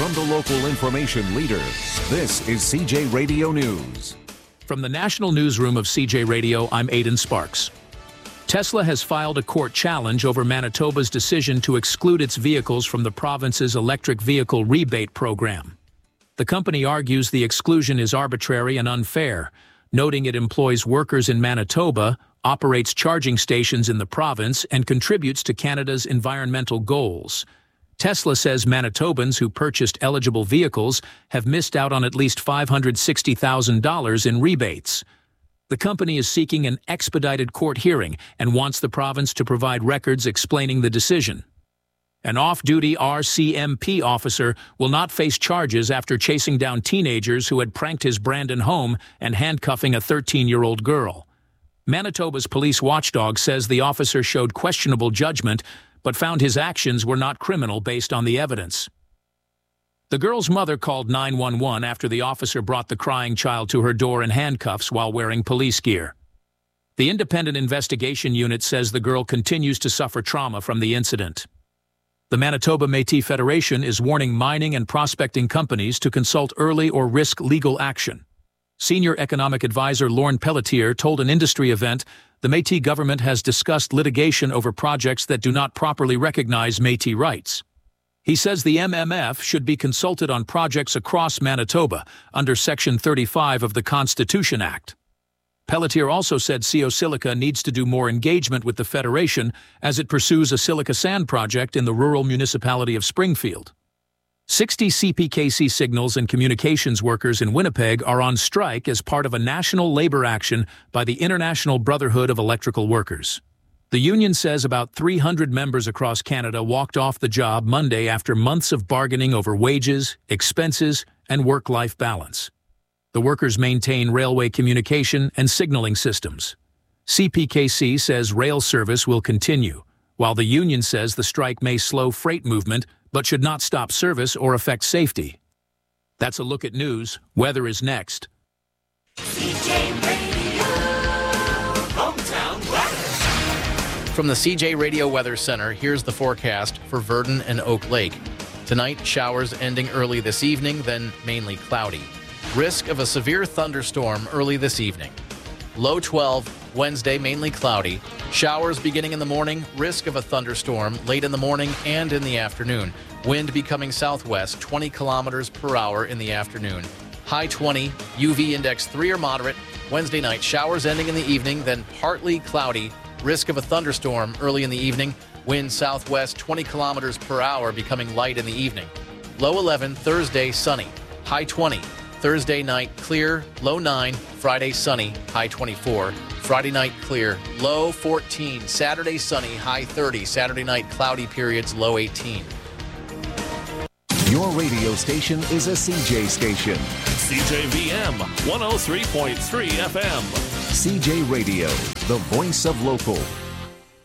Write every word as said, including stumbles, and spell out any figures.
From the local information leader, this is C J Radio News. From the National Newsroom of C J Radio, I'm Aidan Sparks. Tesla has filed a court challenge over Manitoba's decision to exclude its vehicles from the province's electric vehicle rebate program. The company argues the exclusion is arbitrary and unfair, noting it employs workers in Manitoba, operates charging stations in the province, and contributes to Canada's environmental goals. Tesla says Manitobans who purchased eligible vehicles have missed out on at least five hundred sixty thousand dollars in rebates. The company is seeking an expedited court hearing and wants the province to provide records explaining the decision. An off-duty R C M P officer will not face charges after chasing down teenagers who had pranked his Brandon home and handcuffing a thirteen-year-old girl. Manitoba's police watchdog says the officer showed questionable judgment but found his actions were not criminal based on the evidence. The girl's mother called nine one one after the officer brought the crying child to her door in handcuffs while wearing police gear. The independent investigation unit says the girl continues to suffer trauma from the incident. The Manitoba Métis Federation is warning mining and prospecting companies to consult early or risk legal action. Senior economic advisor Lorne Pelletier told an industry event the Métis government has discussed litigation over projects that do not properly recognize Métis rights. He says the M M F should be consulted on projects across Manitoba under Section thirty-five of the Constitution Act. Pelletier also said C O Silica needs to do more engagement with the Federation as it pursues a silica sand project in the rural municipality of Springfield. sixty C P K C signals and communications workers in Winnipeg are on strike as part of a national labor action by the International Brotherhood of Electrical Workers. The union says about three hundred members across Canada walked off the job Monday after months of bargaining over wages, expenses, and work-life balance. The workers maintain railway communication and signaling systems. C P K C says rail service will continue, while the union says the strike may slow freight movement but should not stop service or affect safety. That's a look at news. Weather is next. C J Radio, hometown weather. From the C J Radio Weather Center, here's the forecast for Virden and Oak Lake. Tonight, showers ending early this evening, then mainly cloudy. Risk of a severe thunderstorm early this evening. Low twelve, Wednesday mainly cloudy. Showers beginning in the morning, risk of a thunderstorm late in the morning and in the afternoon. Wind becoming southwest, twenty kilometers per hour in the afternoon. High twenty, U V index three or moderate. Wednesday night, showers ending in the evening, then partly cloudy. Risk of a thunderstorm early in the evening. Wind southwest, twenty kilometers per hour, becoming light in the evening. Low eleven, Thursday, sunny. High twenty. Thursday night, clear, low nine. Friday, sunny, high twenty-four. Friday night, clear, low fourteen. Saturday, sunny, high thirty. Saturday night, cloudy periods, low eighteen. Your radio station is a C J station. C J V M one oh three point three F M. C J Radio, the voice of local.